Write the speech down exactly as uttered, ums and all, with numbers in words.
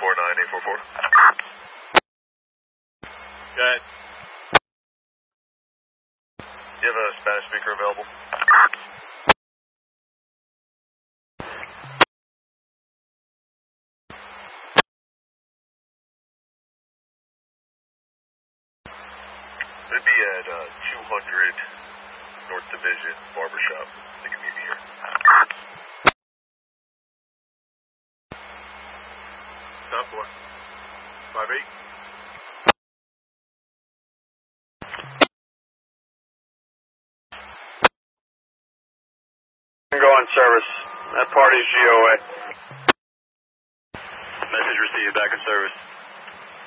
four nine eight four four. Go ahead. Do you have a Spanish speaker available? It'd be at uh, two hundred North Division Barbershop. They can meet me here. Stop boy. Five eight. Go on service. That party's G O A. Message received. Back in service.